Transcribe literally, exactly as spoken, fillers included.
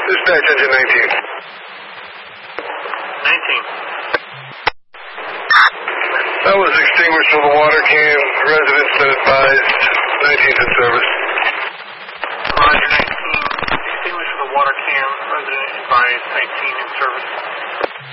Dispatch engine nineteen. nineteen. That was extinguished from the water can. Residents been advised. nineteen's in service. Roger, nineteen. Extinguished from the water can. Resident advised. nineteen in service.